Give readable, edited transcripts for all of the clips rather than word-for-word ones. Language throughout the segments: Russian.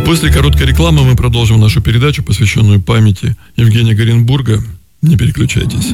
После короткой рекламы мы продолжим нашу передачу, посвященную памяти Евгения Горенбурга. Не переключайтесь.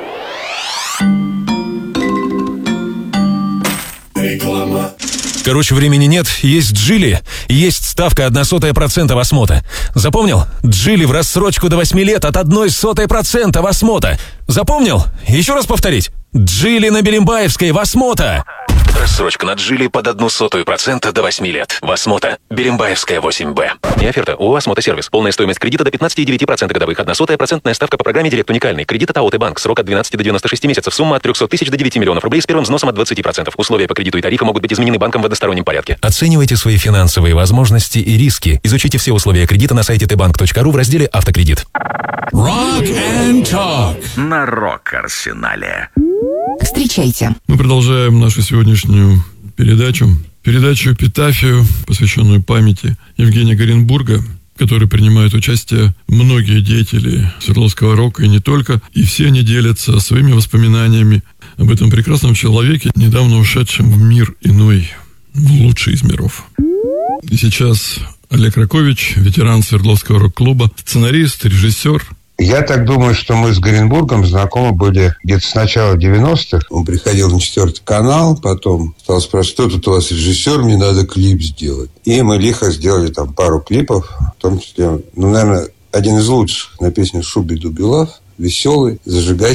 Реклама. Короче, времени нет, есть Джили, есть ставка 0,01% в осмота. Запомнил? Джили в рассрочку до 8 лет от 0,01% в осмота. Запомнил? Еще раз повторить. Джили на Берембаевской в осмота. Рассрочка на Джили под 0,01% до 8 лет. Восмота. Берембаевская 8Б. Не оферта. ООО «Осмота сервис». Полная стоимость кредита до 15,9% годовых. 0,01% ставка по программе «Директ уникальный». Кредит от АОТ Банк. Срок от 12 до 96 месяцев. Сумма от 300 тысяч до 9 миллионов рублей с первым взносом от 20%. Условия по кредиту и тарифы могут быть изменены банком в одностороннем порядке. Оценивайте свои финансовые возможности и риски. Изучите все условия кредита на сайте tbank.ru в разделе «Автокредит». Rock and Talk на Рок-Арсенале. Встречайте. Мы продолжаем нашу сегодняшнюю передачу «Эпитафию», посвященную памяти Евгения Горенбурга, в которой принимают участие многие деятели Свердловского рока и не только. И все они делятся своими воспоминаниями об этом прекрасном человеке, недавно ушедшем в мир иной, в лучший из миров. И сейчас Олег Ракович, ветеран Свердловского рок-клуба, сценарист, режиссер. Я так думаю, что мы с Горенбургом знакомы были где-то с начала 90-х. Он приходил на 4-й канал, потом стал спрашивать, что тут у вас режиссер, мне надо клип сделать. И мы лихо сделали там пару клипов, в том числе, наверное, один из лучших на песню «Шуби-дуби лав», веселый, зажигательный.